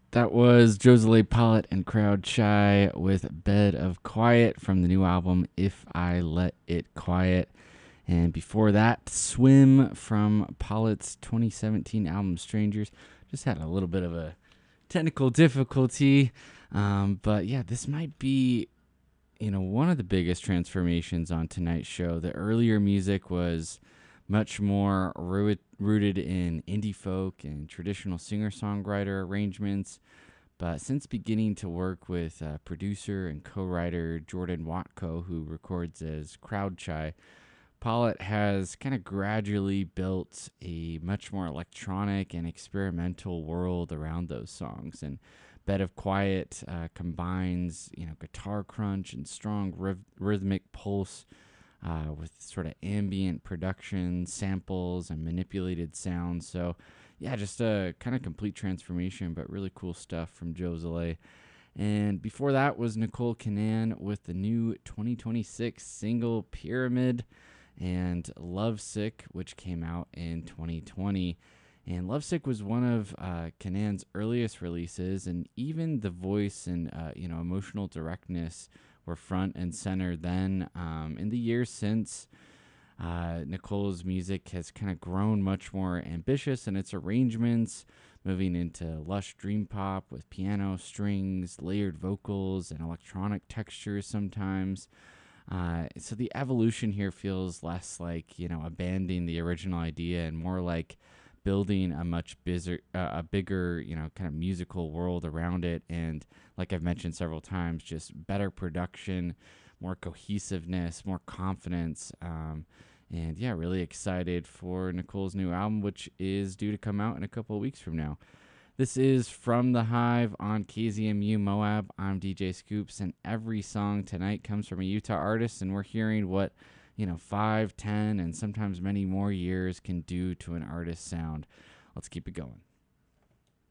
That was Josele Pollitt and Crowd Shy with Bed of Quiet from the new album If I Let It Quiet. And before that, Swim from Pollitt's 2017 album Strangers. Just had a little bit of a technical difficulty. But yeah, this might be, one of the biggest transformations on tonight's show. The earlier music was much more rooted in indie folk and traditional singer songwriter arrangements. But since beginning to work with producer and co writer Jordan Watko, who records as Crowdchai, Pollitt has kind of gradually built a much more electronic and experimental world around those songs. And Bed of Quiet combines, guitar crunch and strong rhythmic pulse with sort of ambient production, samples, and manipulated sounds. So, yeah, just a kind of complete transformation, but really cool stuff from Josele. And before that was Nicole Cannan with the new 2026 single Pyramid and Lovesick, which came out in 2020. And Lovesick was one of Canan's earliest releases, and even the voice and emotional directness were front and center then. In the years since, Nicole's music has kind of grown much more ambitious in its arrangements, moving into lush dream pop with piano, strings, layered vocals, and electronic textures sometimes. So the evolution here feels less like, abandoning the original idea and more like building a much a bigger, kind of musical world around it. And like I've mentioned several times, just better production, more cohesiveness, more confidence. And yeah, really excited for Nicole's new album, which is due to come out in a couple of weeks from now. This is From the Hive on KZMU Moab. I'm DJ Scoops, and every song tonight comes from a Utah artist, and we're hearing what, 5, 10, and sometimes many more years can do to an artist's sound. Let's keep it going.